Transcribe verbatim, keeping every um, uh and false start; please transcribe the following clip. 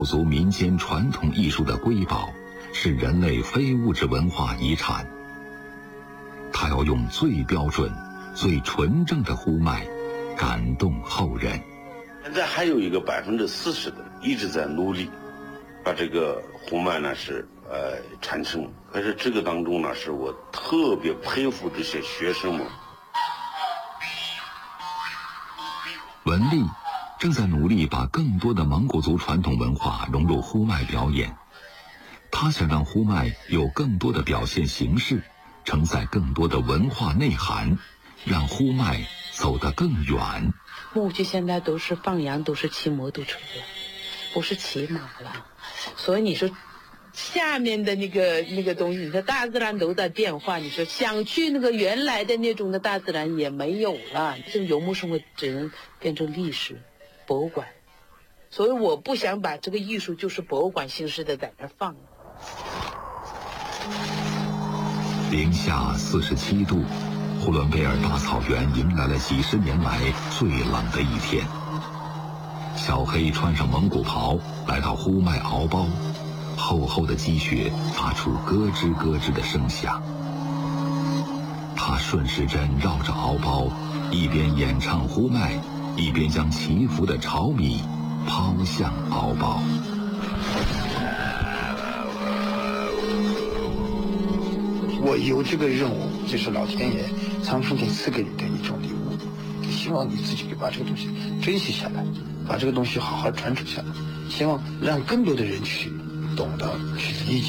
族民间传统艺术的瑰宝，是人类非物质文化遗产。它要用最标准、最纯正的呼麦，感动后人。 现在还有一个百分之四十的一直在努力，把这个呼麦呢是呃传承。可是这个当中呢，是我特别佩服这些学生们。 文丽正在努力把更多的蒙古族传统文化融入呼麦表演，他想让呼麦有更多的表现形式，承载更多的文化内涵，让呼麦走得更远。 木屐现在都是放羊，都是骑摩托车了，不是骑马了，所以你说下面的那个那个东西，你说大自然都在变化，你说想去那个原来的那种的大自然也没有了，这种游牧生活只能变成历史博物馆，所以我不想把这个艺术就是博物馆形式的在那放。 零下四十七度，呼伦贝尔大草原迎来了几十年来最冷的一天。小黑穿上蒙古袍，来到呼麦敖包，厚厚的积雪发出咯吱咯吱的声响。他顺时针绕着敖包，一边演唱呼麦，一边将祈福的炒米抛向敖包。 我有这个任务，这是老天爷苍生给赐给你的一种礼物，希望你自己把这个东西珍惜下来，把这个东西好好传承下来，希望让更多的人去懂得去理解。